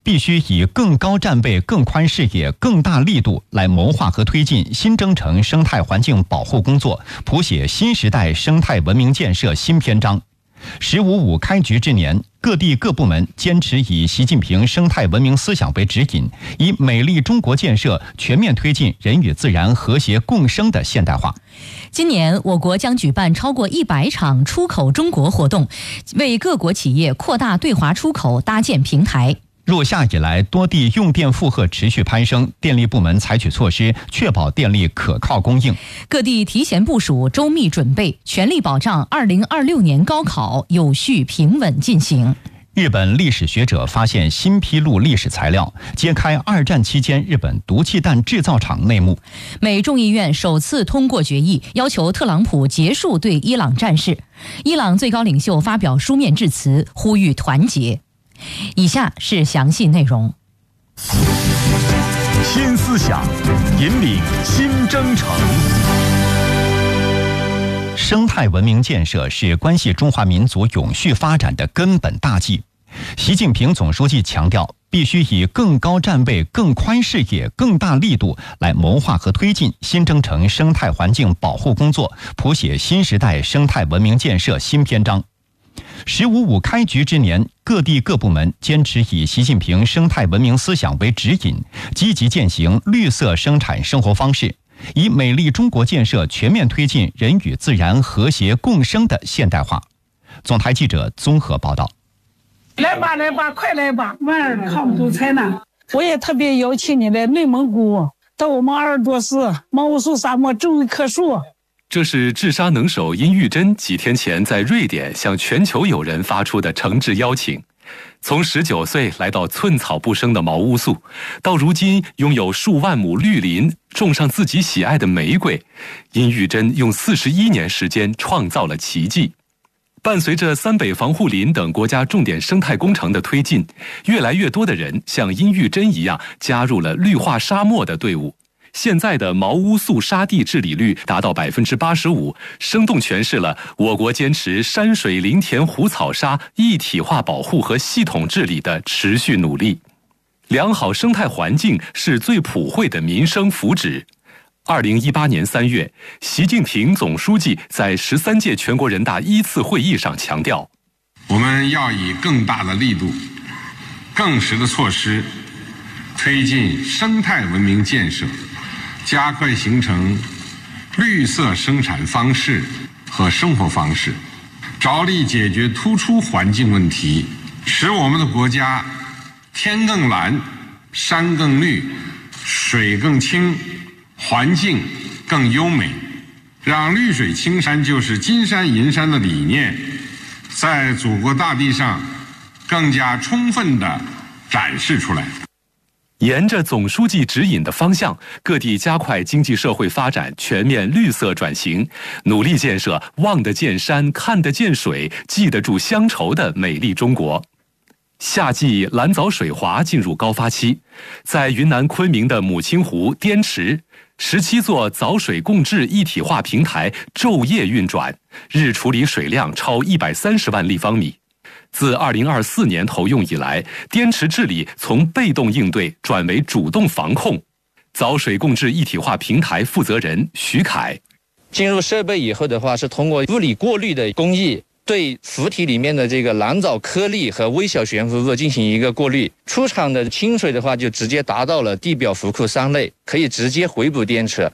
必须以更高战备、更宽视野、更大力度来谋划和推进新征程生态环境保护工作，谱写新时代生态文明建设新篇章。“15.5”开局之年，各地各部门坚持以习近平生态文明思想为指引，以美丽中国建设全面推进人与自然和谐共生的现代化。 今年，我国将举办超过100场出口中国活动，为各国企业扩大对华出口搭建平台。 入夏以来，多地用电负荷持续攀升，电力部门采取措施，确保电力可靠供应。 各地提前部署，周密准备，全力保障2026年高考有序平稳进行。 日本历史学者发现新披露历史材料，揭开二战期间日本毒气弹制造厂内幕。 美众议院首次通过决议，要求特朗普结束对伊朗战事。伊朗最高领袖发表书面致辞，呼吁团结。以下是详细内容。 新思想引领新征程。 生态文明建设是关系中华民族永续发展的根本大计。习近平总书记强调，必须以更高战备、更宽视野、更大力度来谋划和推进新征程生态环境保护工作，谱写新时代生态文明建设新篇章。“15.5”开局之年，各地各部门坚持以习近平生态文明思想为指引，积极践行绿色生产生活方式，以美丽中国建设全面推进人与自然和谐共生的现代化。总台记者综合报道。 来吧，来吧，快来吧！万儿抗毒才呢。我也特别邀请你来内蒙古，到我们阿尔多斯毛乌素沙漠种一棵树。 这是治沙能手殷玉珍几天前在瑞典向全球友人发出的诚挚邀请。从19岁来到寸草不生的毛乌素，到如今拥有数万亩绿林，种上自己喜爱的玫瑰，殷玉珍用41年时间创造了奇迹。伴随着三北防护林等国家重点生态工程的推进，越来越多的人像殷玉珍一样加入了绿化沙漠的队伍。现在的毛乌素沙地治理率达到85%，生动诠释了我国坚持山水林田湖草沙一体化保护和系统治理的持续努力。良好生态环境是最普惠的民生福祉。2018年3月，习近平总书记在13届全国人大1次会议上强调， 我们要以更大的力度、更实的措施推进生态文明建设，加快形成绿色生产方式和生活方式，着力解决突出环境问题，使我们的国家天更蓝、山更绿、水更清、环境更优美，让绿水青山就是金山银山的理念在祖国大地上更加充分地展示出来。 沿着总书记指引的方向，各地加快经济社会发展全面绿色转型，努力建设望得见山、看得见水、记得住乡愁的美丽中国。夏季蓝藻水华进入高发期，在云南昆明的母亲湖滇池，17座藻水共治一体化平台昼夜运转，日处理水量超130万立方米。自2024年投用以来，滇池治理从被动应对转为主动防控。藻水共治一体化平台负责人徐凯， 进入设备以后的话，是通过物理过滤的工艺，对浮体里面的这个蓝藻颗粒和微小悬浮物进行一个过滤。出厂的清水的话，就直接达到了地表浮库3类，可以直接回补滇池。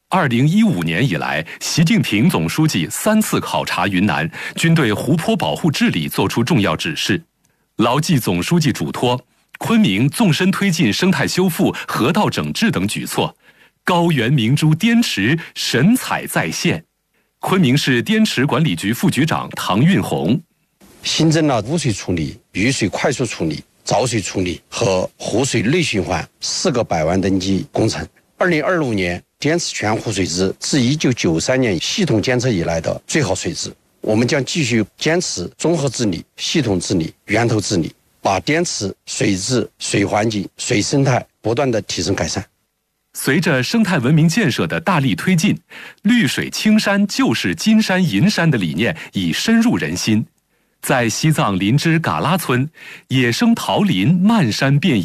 2015年以来，习近平总书记3次考察云南，均对湖泊保护治理作出重要指示。牢记总书记嘱托，昆明纵深推进生态修复、河道整治等举措，高原明珠滇池神采再现。昆明市滇池管理局副局长唐运红， 新增了污水处理、雨水快速处理、藻水处理和湖水内循环4个100万吨级工程。2025年，滇池全湖水质自1993年系统监测以来的最好水质。我们将继续坚持综合治理、系统治理、源头治理，把滇池水质、水环境、水生态不断的提升改善。 随着生态文明建设的大力推进，绿水青山就是金山银山的理念已深入人心。 在西藏林芝嘎拉村，野生桃林漫山遍野。